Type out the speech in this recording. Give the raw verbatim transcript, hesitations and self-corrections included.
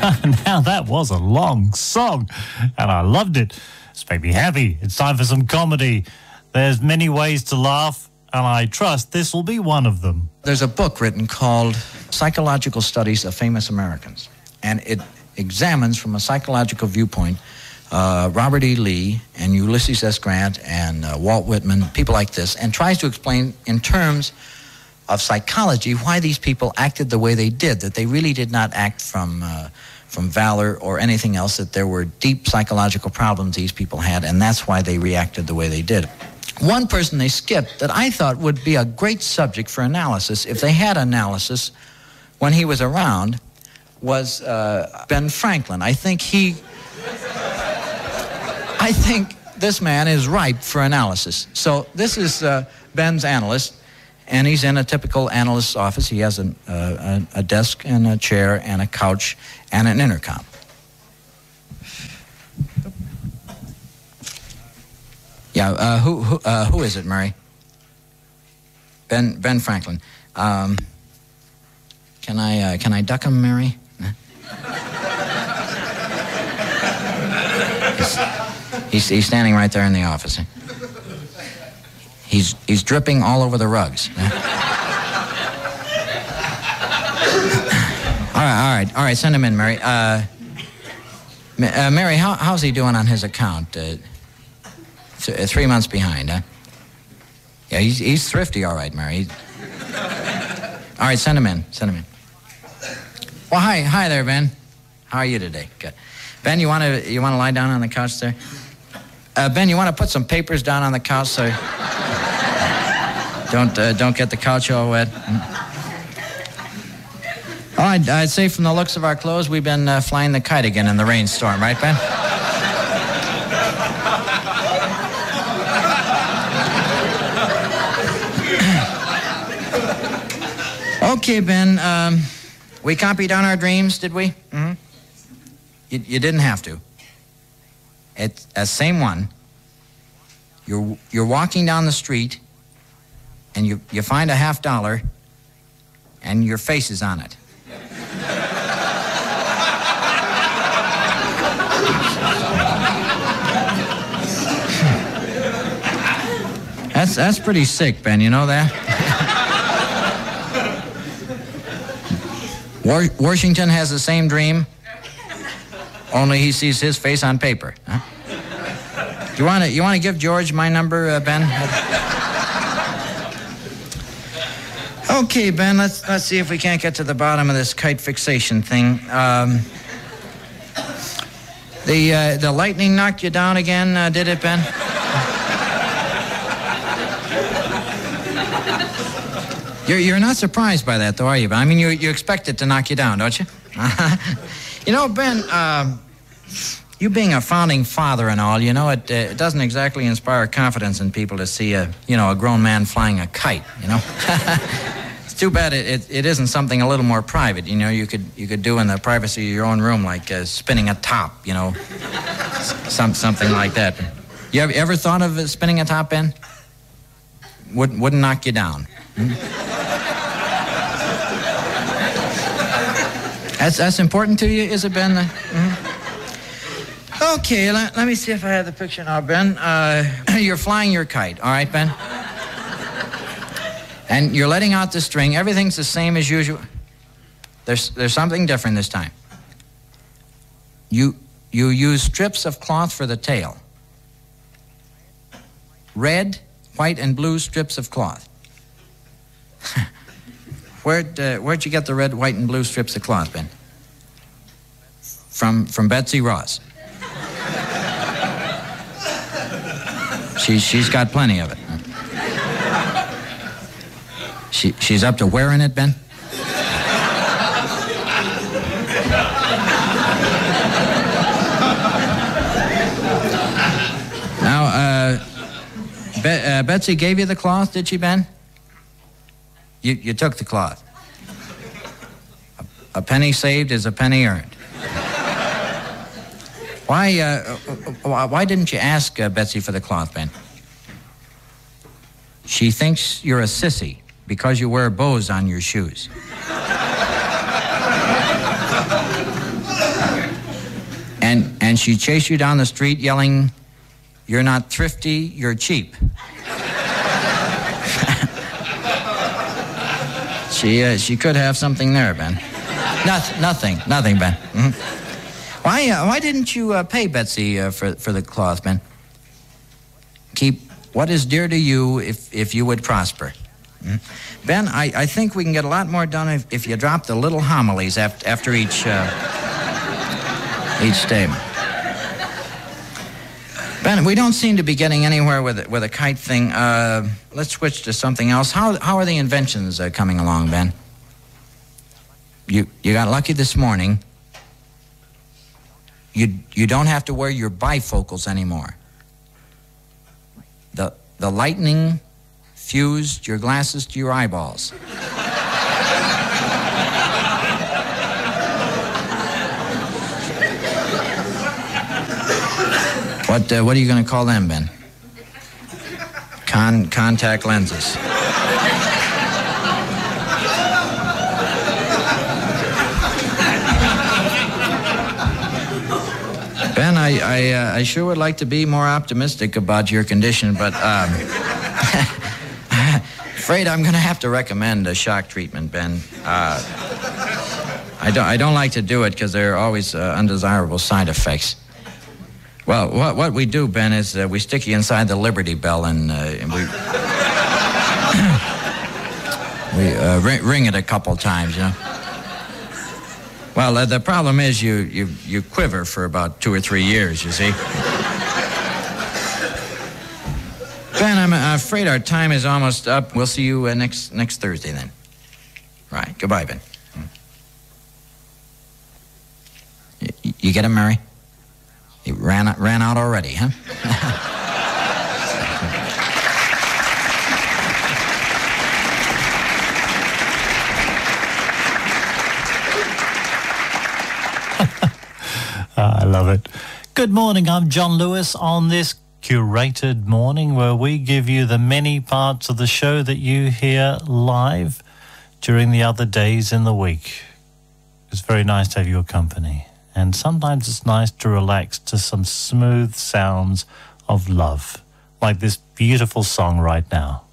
Now that was a long song, and I loved it. It's made me happy. It's time for some comedy. There's many ways to laugh, and I trust this will be one of them. There's a book written called Psychological Studies of Famous Americans, and it examines from a psychological viewpoint uh, Robert E. Lee and Ulysses S. Grant and uh, Walt Whitman, people like this, and tries to explain in terms of psychology why these people acted the way they did, that they really did not act from uh, from valor or anything else, that there were deep psychological problems these people had, and that's why they reacted the way they did. One person they skipped that I thought would be a great subject for analysis, if they had analysis when he was around, was uh, Ben Franklin. I think he... I think this man is ripe for analysis. So this is uh, Ben's analyst, and he's in a typical analyst's office. He has an, uh, a, a desk and a chair and a couch and an intercom. Yeah, uh, who who, uh, who is it, Murray? Ben Ben Franklin. Um, can I uh, can I duck him, Mary? He's, he's standing right there in the office. He's he's dripping all over the rugs. All right, all right, all right. Send him in, Mary. Uh, uh, Mary, how, how's he doing on his account? Uh, th- three months behind, huh? Yeah, he's he's thrifty, all right, Mary. He's... All right, send him in. Send him in. Well, hi, hi there, Ben. How are you today? Good. Ben, you want to you want to lie down on the couch there? Uh, Ben, you want to put some papers down on the couch so don't uh, don't get the couch all wet. Oh, I'd, I'd say from the looks of our clothes, we've been uh, flying the kite again in the rainstorm, right, Ben? Okay, Ben. Um, we copied down our dreams, did we? Mm-hmm. You, you didn't have to. It's the same one. You're you're walking down the street, and you you find a half dollar, and your face is on it. That's that's pretty sick, Ben. You know that? War- Washington has the same dream. Only he sees his face on paper. Huh? You want to you want to give George my number, uh, Ben? Okay, Ben. Let's let's see if we can't get to the bottom of this kite fixation thing. Um, the uh, the lightning knocked you down again, uh, did it, Ben? You're you're not surprised by that, though, are you, Ben? I mean, you you expect it to knock you down, don't you? You know, Ben, um, you being a founding father and all, you know, it, uh, it doesn't exactly inspire confidence in people to see a, you know, a grown man flying a kite, you know? It's too bad it, it, it isn't something a little more private, you know, you could you could do in the privacy of your own room, like uh, spinning a top, you know, some, something like that. You ever, ever thought of uh, spinning a top, Ben? Wouldn't, wouldn't knock you down. Hmm? That's, that's important to you, is it, Ben? Mm-hmm. Okay, let, let me see if I have the picture now, Ben. Uh, you're flying your kite, all right, Ben? And you're letting out the string. Everything's the same as usual. There's, there's something different this time. You, you use strips of cloth for the tail. Red, white, and blue strips of cloth. Where'd, uh, where'd you get the red, white, and blue strips of cloth, Ben? From from Betsy Ross. She, she's got plenty of it. She, she's up to wearing it, Ben? Now, uh, Be- uh, Betsy gave you the cloth, did she, Ben? You, you took the cloth. A, a penny saved is a penny earned. Why, uh, why didn't you ask uh, Betsy for the cloth, Ben? She thinks you're a sissy because you wear bows on your shoes. and she chased you down the street yelling, "You're not thrifty, you're cheap." she uh, she could have something there, Ben. Nothing, nothing, nothing, Ben. Mm-hmm. Why uh, why didn't you uh, pay Betsy uh, for for the cloth, Ben? Keep what is dear to you if if you would prosper. Mm-hmm. Ben, I, I think we can get a lot more done if, if you drop the little homilies after after each uh, each statement. Ben, we don't seem to be getting anywhere with with a kite thing. Uh, let's switch to something else. How how are the inventions uh, coming along, Ben? You you got lucky this morning. You you don't have to wear your bifocals anymore. The the lightning fused your glasses to your eyeballs. What uh, what are you going to call them, Ben? Con contact lenses. Ben, I I, uh, I sure would like to be more optimistic about your condition, but um, afraid I'm going to have to recommend a shock treatment, Ben. Uh, I don't I don't like to do it because there are always uh, undesirable side effects. Well, what what we do, Ben, is uh, we stick you inside the Liberty Bell and, uh, and we we uh, ring, ring it a couple times, you know. Well, uh, the problem is you, you you quiver for about two or three years, you see. Ben, I'm afraid our time is almost up. We'll see you uh, next next Thursday then. Right. Goodbye, Ben. You, you get him, Mary? He ran ran out already, huh? I love it. Good morning, I'm John Lewis on this curated morning where we give you the many parts of the show that you hear live during the other days in the week. It's very nice to have your company, and sometimes it's nice to relax to some smooth sounds of love, like this beautiful song right now.